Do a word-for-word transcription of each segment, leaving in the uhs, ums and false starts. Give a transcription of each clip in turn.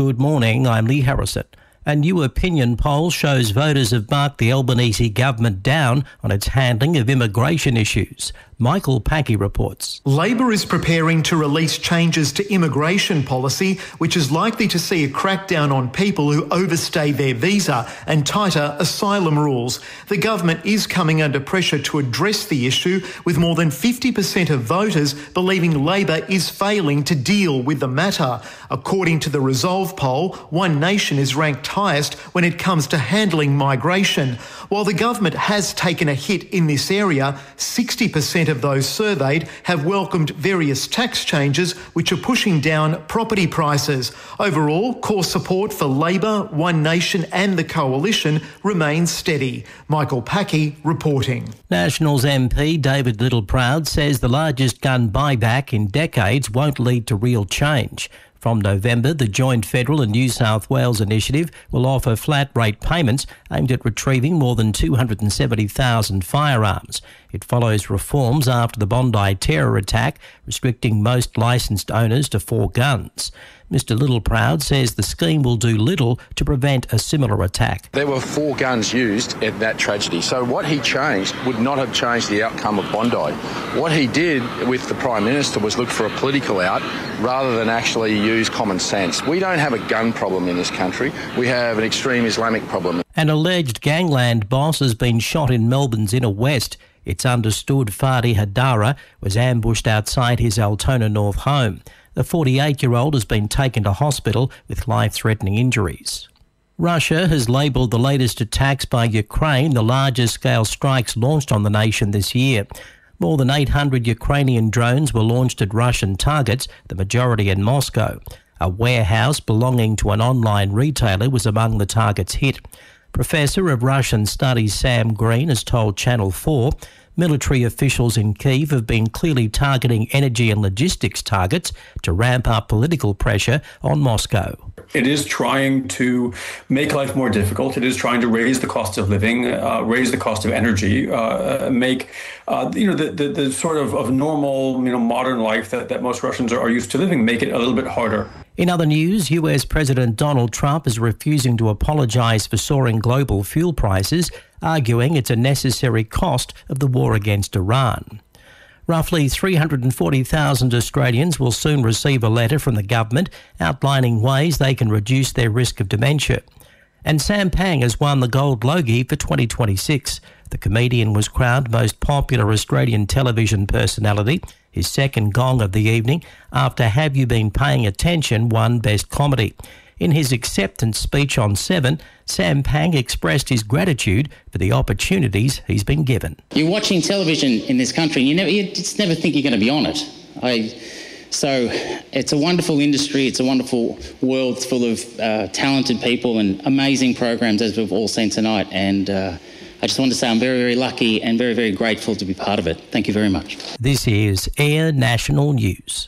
Good morning, I'm Lee Harrison. A new opinion poll shows voters have marked the Albanese government down on its handling of immigration issues. Michael Packey reports. Labor is preparing to release changes to immigration policy, which is likely to see a crackdown on people who overstay their visa and tighter asylum rules. The government is coming under pressure to address the issue, with more than fifty percent of voters believing Labor is failing to deal with the matter. According to the Resolve poll, One Nation is ranked highest when it comes to handling migration. While the government has taken a hit in this area, sixty percent of those surveyed have welcomed various tax changes which are pushing down property prices. Overall, core support for Labor, One Nation and the Coalition remains steady. Michael Packey reporting. Nationals M P David Littleproud says the largest gun buyback in decades won't lead to real change. From November, the joint federal and New South Wales initiative will offer flat-rate payments aimed at retrieving more than two hundred seventy thousand firearms. It follows reforms after the Bondi terror attack, restricting most licensed owners to four guns. Mister Littleproud says the scheme will do little to prevent a similar attack. There were four guns used in that tragedy, so what he changed would not have changed the outcome of Bondi. What he did with the Prime Minister was look for a political out rather than actually use common sense. We don't have a gun problem in this country. We have an extreme Islamic problem. An alleged gangland boss has been shot in Melbourne's inner west. It's understood Fadi Hadara was ambushed outside his Altona North home. The forty-eight-year-old has been taken to hospital with life-threatening injuries. Russia has labelled the latest attacks by Ukraine the largest-scale strikes launched on the nation this year. More than eight hundred Ukrainian drones were launched at Russian targets, the majority in Moscow. A warehouse belonging to an online retailer was among the targets hit. Professor of Russian Studies Sam Green has told Channel four military officials in Kyiv have been clearly targeting energy and logistics targets to ramp up political pressure on Moscow. It is trying to make life more difficult. It is trying to raise the cost of living, uh, raise the cost of energy, uh, make uh, you know the, the, the sort of, of normal, you know, modern life that, that most Russians are, are used to living, make it a little bit harder. In other news, U S President Donald Trump is refusing to apologise for soaring global fuel prices, arguing it's a necessary cost of the war against Iran. Roughly three hundred forty thousand Australians will soon receive a letter from the government outlining ways they can reduce their risk of dementia. And Sam Pang has won the Gold Logie for twenty twenty-six. The comedian was crowned most popular Australian television personality, his second gong of the evening, after Have You Been Paying Attention won Best Comedy. In his acceptance speech on Seven, Sam Pang expressed his gratitude for the opportunities he's been given. You're watching television in this country and you, never, you just never think you're going to be on it. I, so it's a wonderful industry, it's a wonderful world full of uh, talented people and amazing programs, as we've all seen tonight. And uh, I just want to say I'm very, very lucky and very, very grateful to be part of it. Thank you very much. This is Air National News.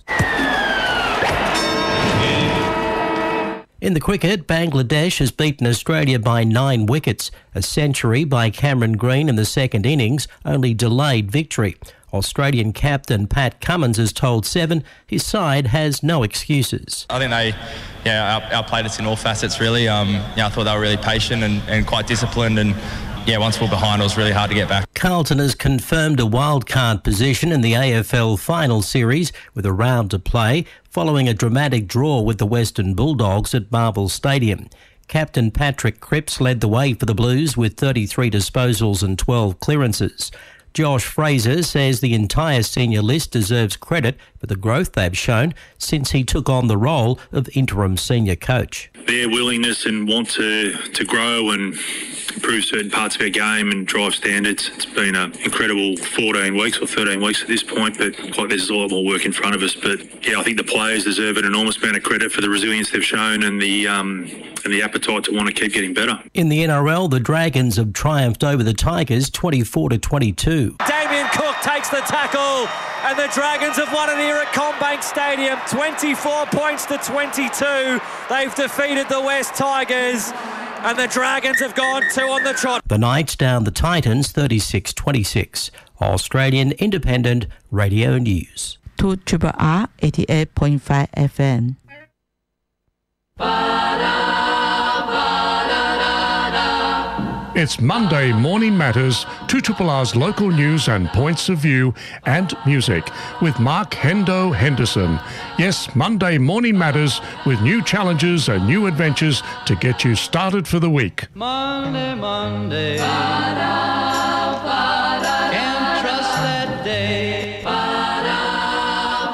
In the cricket, Bangladesh has beaten Australia by nine wickets. A century by Cameron Green in the second innings only delayed victory. Australian captain Pat Cummins has told Seven his side has no excuses. I think they yeah, out, outplayed us in all facets, really. Um, yeah, I thought they were really patient and, and quite disciplined, and yeah, once we were behind, it was really hard to get back. Carlton has confirmed a wildcard position in the A F L Final Series with a round to play, following a dramatic draw with the Western Bulldogs at Marvel Stadium. Captain Patrick Cripps led the way for the Blues with thirty-three disposals and twelve clearances. Josh Fraser says the entire senior list deserves credit for the growth they've shown since he took on the role of interim senior coach. Their willingness and want to, to grow and improve certain parts of our game and drive standards. It's been an incredible fourteen weeks or thirteen weeks at this point, but quite, there's a lot more work in front of us. But yeah, I think the players deserve an enormous amount of credit for the resilience they've shown and the um, and the appetite to want to keep getting better. In the N R L, the Dragons have triumphed over the Tigers twenty-four to twenty-two. Damien Cook takes the tackle and the Dragons have won it here at CommBank Stadium. twenty-four points to twenty-two. They've defeated the West Tigers. And the Dragons have gone two on the trot. The Knights down the Titans thirty-six twenty-six. Australian Independent Radio News. To Triple R eighty-eight point five F M. Bye. It's Monday Morning Matters, two Triple R's local news and points of view and music with Mark Hendo Henderson. Yes, Monday Morning Matters with new challenges and new adventures to get you started for the week. Monday, Monday, ba-da, ba-da, can't trust that day. Ba-da,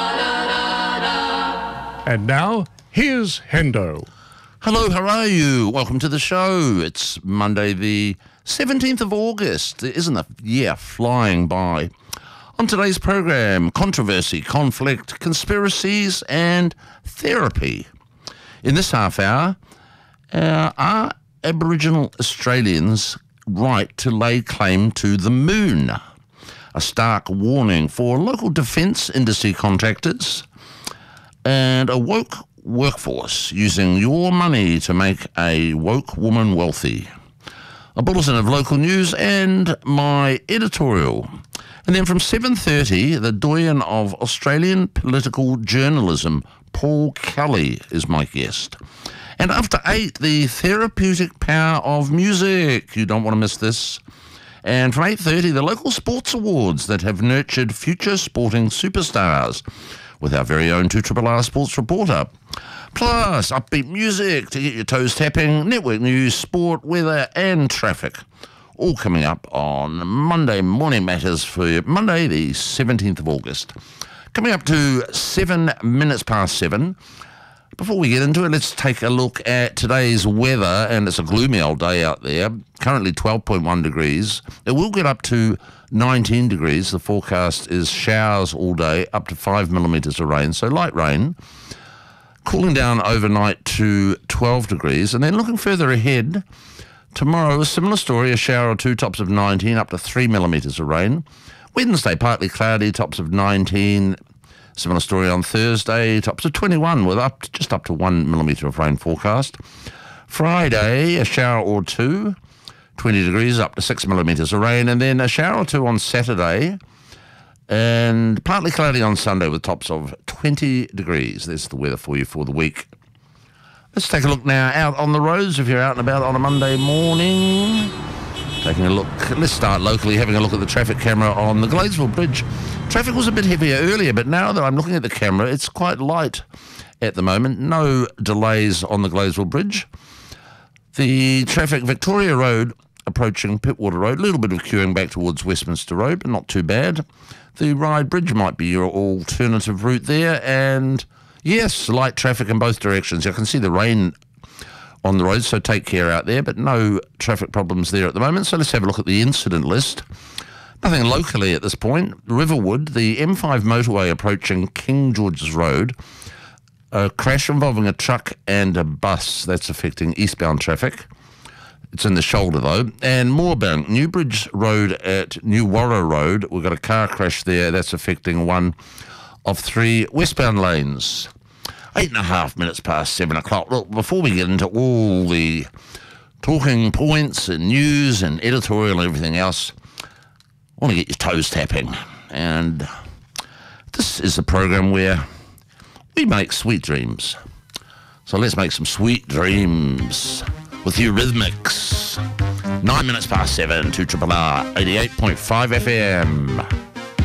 ba-da, and now, here's Hendo. Hello, how are you? Welcome to the show. It's Monday the seventeenth of August. Isn't the year flying by? On today's program, controversy, conflict, conspiracies and therapy. In this half hour, uh, are Aboriginal Australians right to lay claim to the moon? A stark warning for local defence industry contractors and a woke workforce using your money to make a woke woman wealthy. A bulletin of local news and my editorial. And then from seven thirty, the doyen of Australian political journalism, Paul Kelly, is my guest. And after eight, the therapeutic power of music. You don't want to miss this. And from eight thirty, the local sports awards that have nurtured future sporting superstars with our very own two Triple R sports reporter. Plus, upbeat music to get your toes tapping, network news, sport, weather and traffic. All coming up on Monday Morning Matters for Monday the seventeenth of August. Coming up to seven minutes past seven. Before we get into it, let's take a look at today's weather, and it's a gloomy old day out there. Currently twelve point one degrees. It will get up to nineteen degrees. The forecast is showers all day, up to five millimetres of rain, so light rain. Cooling down overnight to twelve degrees, and then looking further ahead, tomorrow a similar story, a shower or two, tops of nineteen, up to three millimetres of rain. Wednesday, partly cloudy, tops of nineteen. Similar story on Thursday, tops of twenty-one with up to, just up to one millimetre of rain forecast. Friday, a shower or two, twenty degrees, up to six millimetres of rain, and then a shower or two on Saturday, and partly cloudy on Sunday with tops of twenty degrees. There's the weather for you for the week. Let's take a look now out on the roads if you're out and about on a Monday morning. Taking a look, let's start locally, having a look at the traffic camera on the Gladesville Bridge. Traffic was a bit heavier earlier, but now that I'm looking at the camera, it's quite light at the moment. No delays on the Gladesville Bridge. The traffic, Victoria Road approaching Pittwater Road, a little bit of queuing back towards Westminster Road, but not too bad. The Ryde Bridge might be your alternative route there, and yes, light traffic in both directions. You can see the rain on the road, so take care out there, but no traffic problems there at the moment. So let's have a look at the incident list. Nothing locally at this point. Riverwood, the M five motorway approaching King George's Road, a crash involving a truck and a bus that's affecting eastbound traffic. It's in the shoulder though. And Moorebank, Newbridge Road at New Warra Road, we've got a car crash there that's affecting one of three westbound lanes. Eight and a half minutes past seven o'clock. Look, before we get into all the talking points and news and editorial and everything else, I want to get your toes tapping. And this is a program where we make sweet dreams. So let's make some sweet dreams with Eurythmics. Nine minutes past seven, two Triple R, eighty-eight point five F M.